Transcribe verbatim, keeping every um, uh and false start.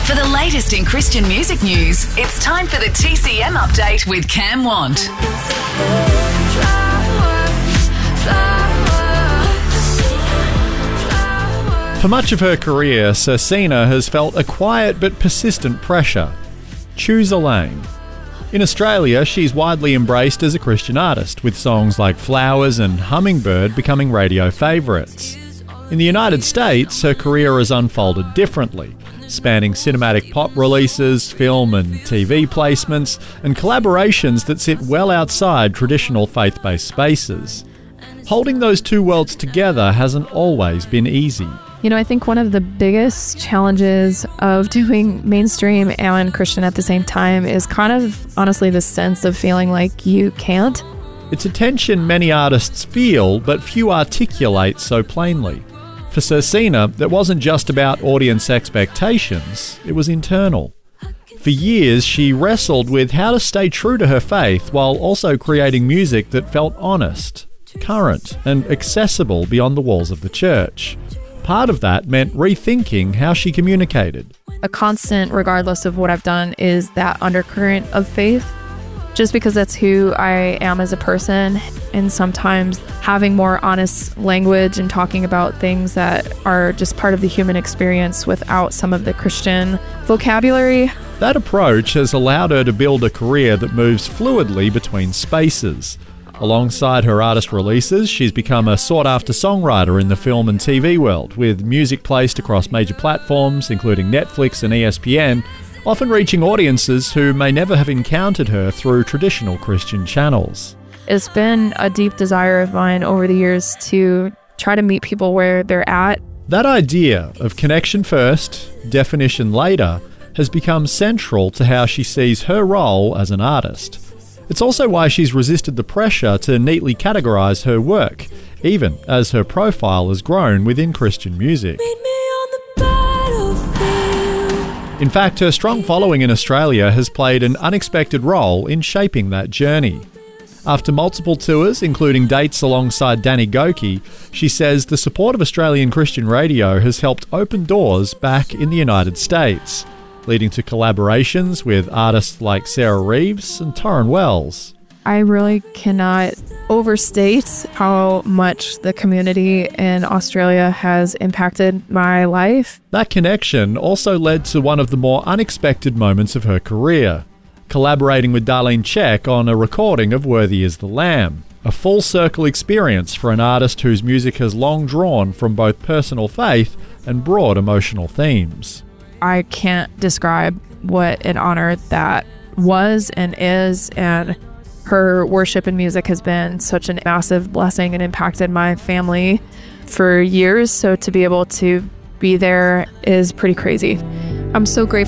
For the latest in Christian music news, it's time for the T C M Update with Cam Want. For much of her career, Sirsina has felt a quiet but persistent pressure. Choose a lane. In Australia, she's widely embraced as a Christian artist, with songs like Flowers and Hummingbird becoming radio favourites. In the United States, her career has unfolded differently, spanning cinematic pop releases, film and T V placements, and collaborations that sit well outside traditional faith-based spaces. Holding those two worlds together hasn't always been easy. You know, I think one of the biggest challenges of doing mainstream and Christian at the same time is kind of, honestly, the sense of feeling like you can't. It's a tension many artists feel, but few articulate so plainly. For Sirsina, that wasn't just about audience expectations, it was internal. For years, she wrestled with how to stay true to her faith while also creating music that felt honest, current, and accessible beyond the walls of the church. Part of that meant rethinking how she communicated. A constant, regardless of what I've done, is that undercurrent of faith. Just because that's who I am as a person, and sometimes having more honest language and talking about things that are just part of the human experience without some of the Christian vocabulary. That approach has allowed her to build a career that moves fluidly between spaces. Alongside her artist releases, she's become a sought-after songwriter in the film and T V world, with music placed across major platforms, including Netflix and E S P N, often reaching audiences who may never have encountered her through traditional Christian channels. It's been a deep desire of mine over the years to try to meet people where they're at. That idea of connection first, definition later, has become central to how she sees her role as an artist. It's also why she's resisted the pressure to neatly categorise her work, even as her profile has grown within Christian music. In fact, her strong following in Australia has played an unexpected role in shaping that journey. After multiple tours, including dates alongside Danny Gokey, she says the support of Australian Christian radio has helped open doors back in the United States, leading to collaborations with artists like Sarah Reeves and Torrin Wells. I really cannot overstate how much the community in Australia has impacted my life. That connection also led to one of the more unexpected moments of her career, collaborating with Darlene Zschech on a recording of Worthy is the Lamb, a full-circle experience for an artist whose music has long drawn from both personal faith and broad emotional themes. I can't describe what an honor that was and is, and her worship and music has been such a massive blessing and impacted my family for years. So to be able to be there is pretty crazy. I'm so grateful